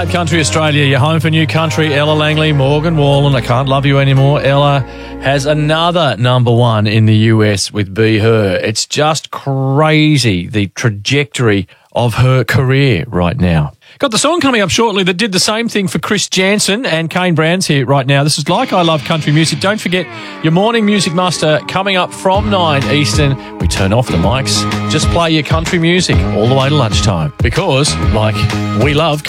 Tape Country Australia, your home for new country. Ella Langley, Morgan Wallen, I Can't Love You Anymore. Ella has another number one in the US with Be Her. It's just crazy, the trajectory of her career right now. Got the song coming up shortly that did the same thing for Chris Jansen, and Kane Brown's here right now. This is Like I Love Country Music. Don't forget your morning music muster coming up from 9 Eastern. We turn off the mics, just play your country music all the way to lunchtime because, like, we love